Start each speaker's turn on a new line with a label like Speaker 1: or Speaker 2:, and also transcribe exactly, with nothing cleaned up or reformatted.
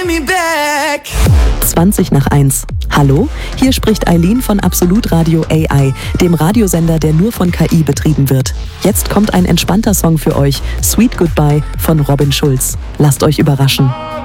Speaker 1: me back.
Speaker 2: zwanzig nach eins. Hallo, hier spricht Eileen von Absolut Radio A I, dem Radiosender, der nur von K I betrieben wird. Jetzt kommt ein entspannter Song für euch, Sweet Goodbye von Robin Schulz. Lasst euch überraschen.